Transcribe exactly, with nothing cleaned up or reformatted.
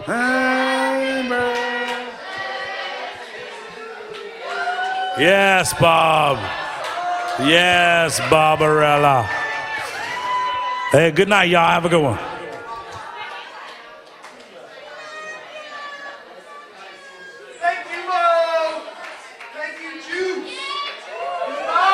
Happy birthday. Yes, Bob. Yes, Barbarella. Hey, good night, y'all. Have a good one.